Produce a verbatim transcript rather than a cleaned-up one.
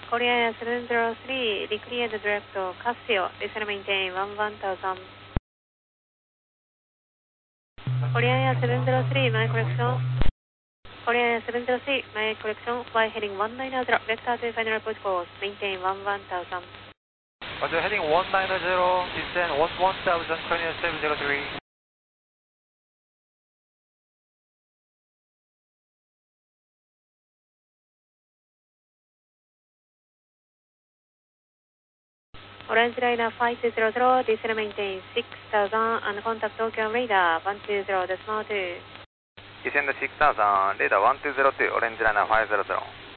Korea seven zero three, declared direct to Casio, descend maintain one one thousand. Korea seven zero three, my correction. Korea seven zero three, my correction, fly heading one nine zero, vector to final approach course, maintain one one thousand. Roger, heading one nine zero, descend one one thousand, Korea seven zero three. Orange liner five two zero zero, descend maintain six thousand and contact Tokyo radar one two zero decimal two. Descend six thousand, radar one two zero two, orange liner five zero zero.